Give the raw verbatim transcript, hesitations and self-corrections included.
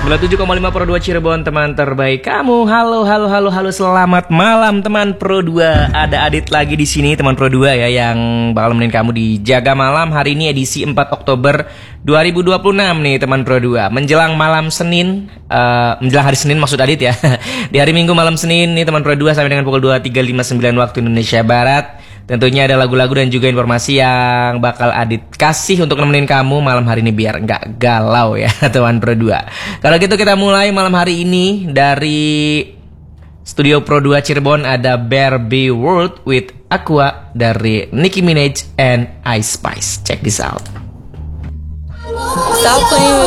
sembilan puluh tujuh koma lima Pro dua Cirebon, teman terbaik kamu. Halo, halo, halo, halo. Selamat malam teman Pro dua. Ada Adit lagi di sini teman Pro dua ya, yang bakal nemenin kamu di Jaga Malam. Hari ini edisi empat Oktober dua ribu dua puluh enam nih teman Pro dua. Menjelang malam Senin, uh, menjelang hari Senin maksud Adit ya. Di hari Minggu malam Senin nih teman Pro dua sampai dengan pukul dua puluh tiga lima puluh sembilan waktu Indonesia Barat. Tentunya ada lagu-lagu dan juga informasi yang bakal Adit kasih untuk nemenin kamu malam hari ini biar nggak galau ya teman Pro dua. Kalau gitu kita mulai malam hari ini dari studio Pro dua Cirebon. Ada Barbie World with Aqua dari Nicki Minaj and Ice Spice. Check this out. Stop playing with